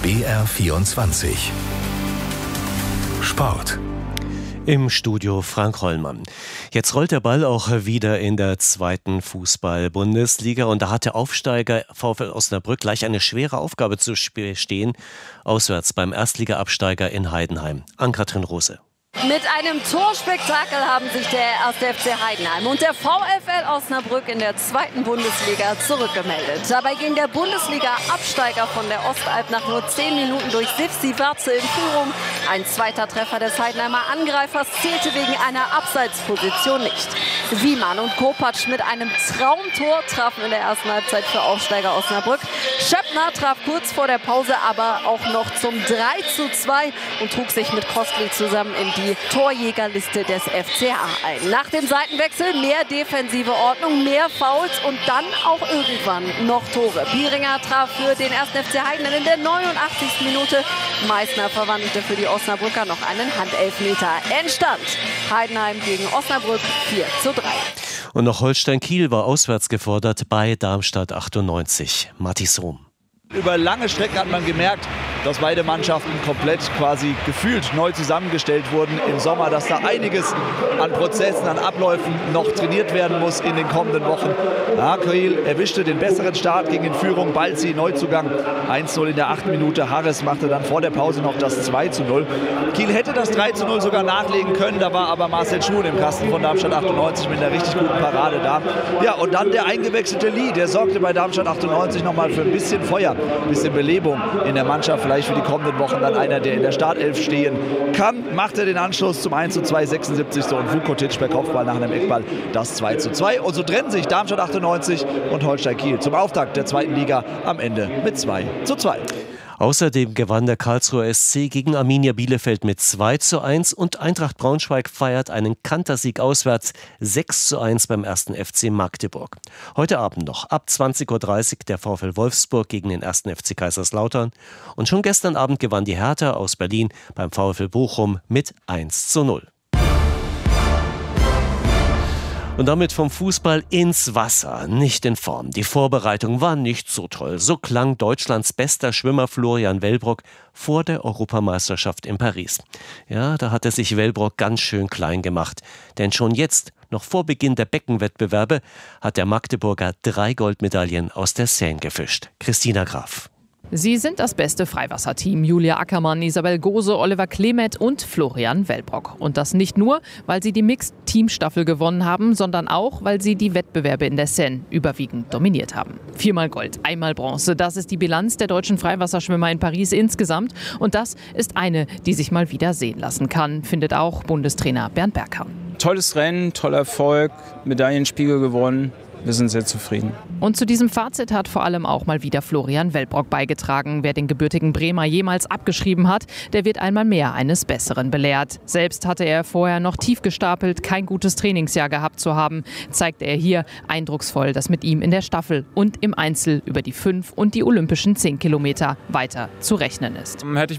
BR24 Sport. Im Studio Frank Hollmann. Jetzt rollt der Ball auch wieder in der zweiten Fußball-Bundesliga und da hat der Aufsteiger VfL Osnabrück gleich eine schwere Aufgabe zu bestehen, auswärts beim Erstliga-Absteiger in Heidenheim. Ann-Kathrin Rose. Mit einem Torspektakel haben sich der 1. FC Heidenheim und der VfL Osnabrück in der zweiten Bundesliga zurückgemeldet. Dabei ging der Bundesliga-Absteiger von der Ostalb nach nur 10 Minuten durch Sivsi Varze in Führung. Ein zweiter Treffer des Heidenheimer Angreifers zählte wegen einer Abseitsposition nicht. Wiemann und Kopacz mit einem Traumtor trafen in der ersten Halbzeit für Aufsteiger Osnabrück. Schöppner traf kurz vor der Pause aber auch noch zum 3:2 und trug sich mit Kostli zusammen in die Torjägerliste des FCA ein. Nach dem Seitenwechsel mehr defensive Ordnung, mehr Fouls und dann auch irgendwann noch Tore. Bieringer traf für den 1. FC Heidenheim in der 89. Minute. Meißner verwandelte für die Osnabrücker noch einen Handelfmeter. Endstand: Heidenheim gegen Osnabrück 4:3. Und noch Holstein Kiel war auswärts gefordert bei Darmstadt 98. Mathis Rom. Über lange Strecken hat man gemerkt, dass beide Mannschaften komplett quasi gefühlt neu zusammengestellt wurden im Sommer, dass da einiges an Prozessen, an Abläufen noch trainiert werden muss in den kommenden Wochen. Ja, Kiel erwischte den besseren Start, ging in Führung, Balzi, Neuzugang, 1:0 in der 8. Minute. Harris machte dann vor der Pause noch das 2:0. Kiel hätte das 3:0 sogar nachlegen können, da war aber Marcel Schuhn im Kasten von Darmstadt 98 mit einer richtig guten Parade da. Ja, und dann der eingewechselte Lee, der sorgte bei Darmstadt 98 nochmal für ein bisschen Feuer, ein bisschen Belebung in der Mannschaft, vielleicht für die kommenden Wochen dann einer, der in der Startelf stehen kann. Machte den Anschluss zum 1:2, 76. und Vukotic per Kopfball nach einem Eckball das 2:2. Und so trennen sich Darmstadt 98 und Holstein Kiel zum Auftakt der zweiten Liga am Ende mit 2:2. Außerdem gewann der Karlsruher SC gegen Arminia Bielefeld mit 2:1 und Eintracht Braunschweig feiert einen Kantersieg auswärts 6:1 beim 1. FC Magdeburg. Heute Abend noch ab 20:30 Uhr der VfL Wolfsburg gegen den 1. FC Kaiserslautern und schon gestern Abend gewann die Hertha aus Berlin beim VfL Bochum mit 1:0. Und damit vom Fußball ins Wasser, nicht in Form. Die Vorbereitung war nicht so toll. So klang Deutschlands bester Schwimmer Florian Wellbrock vor der Europameisterschaft in Paris. Ja, da hatte sich Wellbrock ganz schön klein gemacht. Denn schon jetzt, noch vor Beginn der Beckenwettbewerbe, hat der Magdeburger 3 Goldmedaillen aus der Seine gefischt. Christina Graf. Sie sind das beste Freiwasserteam. Julia Ackermann, Isabel Gose, Oliver Klemet und Florian Wellbrock. Und das nicht nur, weil sie die Mixed-Team-Staffel gewonnen haben, sondern auch, weil sie die Wettbewerbe in der Seine überwiegend dominiert haben. 4-mal Gold, 1-mal Bronze. Das ist die Bilanz der deutschen Freiwasserschwimmer in Paris insgesamt. Und das ist eine, die sich mal wieder sehen lassen kann, findet auch Bundestrainer Bernd Bergkamp. Tolles Rennen, toller Erfolg, Medaillenspiegel gewonnen. Wir sind sehr zufrieden. Und zu diesem Fazit hat vor allem auch mal wieder Florian Wellbrock beigetragen. Wer den gebürtigen Bremer jemals abgeschrieben hat, der wird einmal mehr eines Besseren belehrt. Selbst hatte er vorher noch tief gestapelt, kein gutes Trainingsjahr gehabt zu haben, zeigte er hier eindrucksvoll, dass mit ihm in der Staffel und im Einzel über die 5 und die olympischen 10 Kilometer weiter zu rechnen ist. Hätte ich